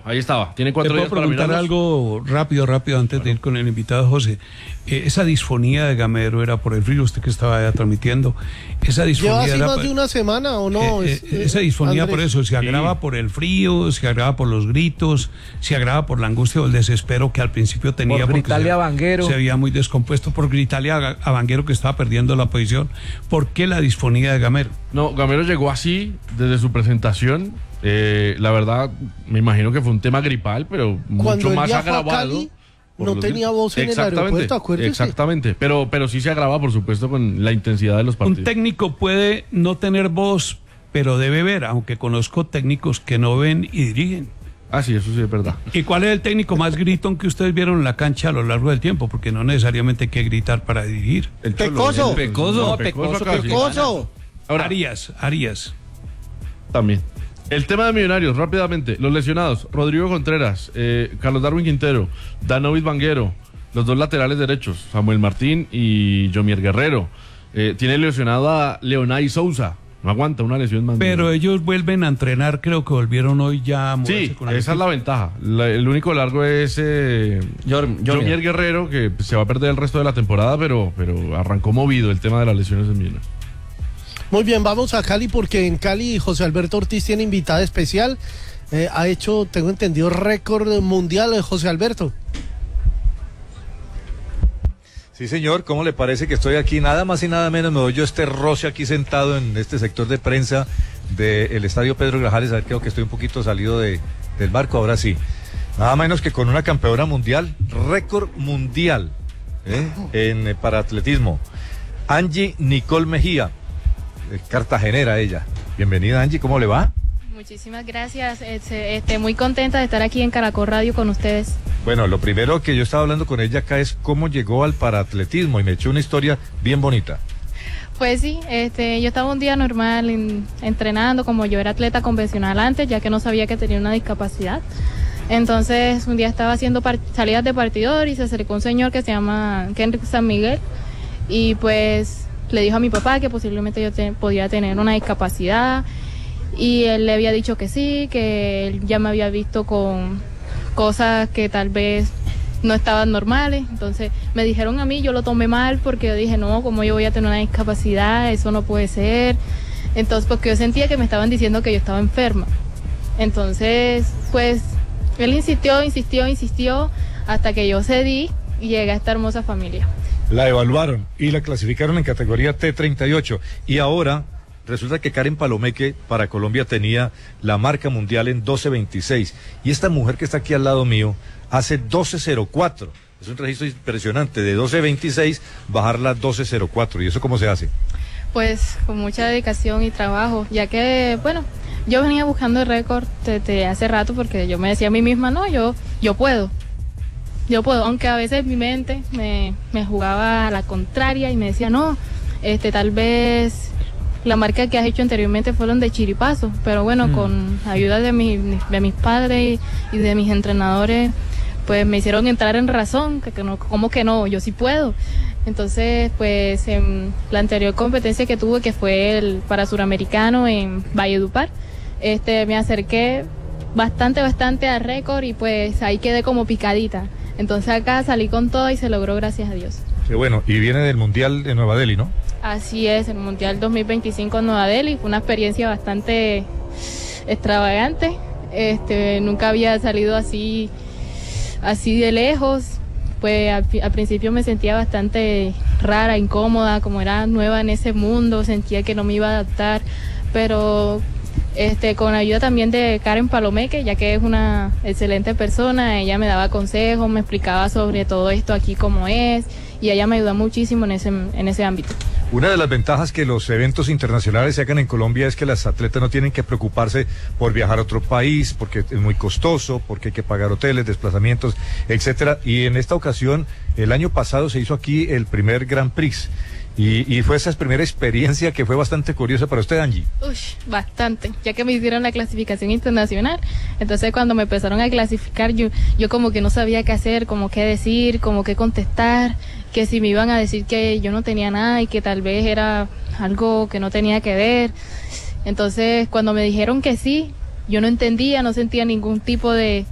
ahí estaba. Tiene 4 días. ¿Te puedo preguntar algo rápido antes de ir con el invitado, José? Esa disfonía de Gamero era por el frío, usted que estaba ya transmitiendo. Esa disfonía ¿Lleva así más de una semana o no? Esa disfonía, Andrés, por eso, se agrava por el frío, se agrava por los gritos, se agrava por la angustia o el desespero que al principio tenía. Por gritarle a Vanguero. Se veía muy descompuesto, por gritarle a Vanguero que estaba perdiendo la posición. ¿Por qué la disfonía de Gamero? No, Gamero llegó así desde su presentación. La verdad, me imagino que fue un tema gripal, pero mucho más agravado. No tenía voz en el aeropuerto, acuérdese. Exactamente, pero sí se agrava, por supuesto, con la intensidad de los partidos. Un técnico puede no tener voz, pero debe ver, aunque conozco técnicos que no ven y dirigen. Ah, sí, eso sí es verdad. ¿Y cuál es el técnico más gritón que ustedes vieron en la cancha a lo largo del tiempo? Porque no necesariamente hay que gritar para dirigir. El Pecoso. Pecoso. Ahora, Arias. También. El tema de Millonarios, rápidamente. Los lesionados: Rodrigo Contreras, Carlos Darwin Quintero, Danovis Vanguero, los 2 laterales derechos, Samuel Martín y Yomier Guerrero. Tiene lesionado a Leonay Sousa. No aguanta una lesión más. Pero ellos vuelven a entrenar, creo que volvieron hoy ya a moverse. Sí, esa es la ventaja. El único largo es Yomier Guerrero, que se va a perder el resto de la temporada, pero arrancó movido el tema de las lesiones en Millonarios. Muy bien, vamos a Cali porque en Cali José Alberto Ortiz tiene invitada especial. Ha hecho, tengo entendido, récord mundial José Alberto. Sí, señor, ¿cómo le parece que estoy aquí? Nada más y nada menos me doy yo este roce aquí sentado en este sector de prensa del Estadio Pedro Grajales. A ver, creo que estoy un poquito salido del barco, ahora sí. Nada menos que con una campeona mundial, récord mundial en paraatletismo. Angie Nicole Mejía, cartagenera ella. Bienvenida, Angie, ¿cómo le va? Muchísimas gracias, muy contenta de estar aquí en Caracol Radio con ustedes. Bueno, lo primero que yo estaba hablando con ella acá es cómo llegó al paraatletismo y me echó una historia bien bonita. Pues sí, yo estaba un día normal entrenando, como yo era atleta convencional antes, ya que no sabía que tenía una discapacidad. Entonces un día estaba haciendo salidas de partidor y se acercó un señor que se llama Kenrick San Miguel y pues le dijo a mi papá que posiblemente yo podía tener una discapacidad y él le había dicho que sí, que él ya me había visto con cosas que tal vez no estaban normales. Entonces me dijeron a mí, yo lo tomé mal porque yo dije, no, ¿cómo yo voy a tener una discapacidad? Eso no puede ser. Entonces, porque yo sentía que me estaban diciendo que yo estaba enferma. Entonces, pues, él insistió hasta que yo cedí y llegué a esta hermosa familia. La evaluaron y la clasificaron en categoría T38 y ahora resulta que Karen Palomeque para Colombia tenía la marca mundial en 12.26 y esta mujer que está aquí al lado mío hace 12.04. Es un registro impresionante, de 12.26 bajarla a 12.04. ¿Y eso cómo se hace? Pues con mucha dedicación y trabajo, ya que, bueno, yo venía buscando el récord desde hace rato porque yo me decía a mí misma, no, yo puedo, aunque a veces mi mente me jugaba a la contraria y me decía, no, tal vez la marca que has hecho anteriormente fueron de chiripazo, pero bueno, con ayuda de mis padres y de mis entrenadores, pues me hicieron entrar en razón, que no, ¿cómo que no? Yo sí puedo. Entonces, pues en la anterior competencia que tuve, que fue el para Suramericano en Valledupar, me acerqué bastante al récord y pues ahí quedé como picadita. Entonces acá salí con todo y se logró, gracias a Dios. Qué bueno, y viene del Mundial de Nueva Delhi, ¿no? Así es, el Mundial 2025 en Nueva Delhi, fue una experiencia bastante extravagante, nunca había salido así de lejos, pues al principio me sentía bastante rara, incómoda, como era nueva en ese mundo, sentía que no me iba a adaptar, pero con la ayuda también de Karen Palomeque, ya que es una excelente persona, ella me daba consejos, me explicaba sobre todo esto aquí cómo es, y ella me ayudó muchísimo en ese ámbito. Una de las ventajas que los eventos internacionales se hagan en Colombia es que las atletas no tienen que preocuparse por viajar a otro país, porque es muy costoso, porque hay que pagar hoteles, desplazamientos, etcétera. Y en esta ocasión, el año pasado se hizo aquí el primer Grand Prix. Y fue esa primera experiencia que fue bastante curiosa para usted, Angie. Bastante, ya que me hicieron la clasificación internacional. Entonces cuando me empezaron a clasificar, yo como que no sabía qué hacer, como qué decir, como qué contestar, que si me iban a decir que yo no tenía nada y que tal vez era algo que no tenía que ver. Entonces cuando me dijeron que sí, yo no entendía, no sentía ningún tipo de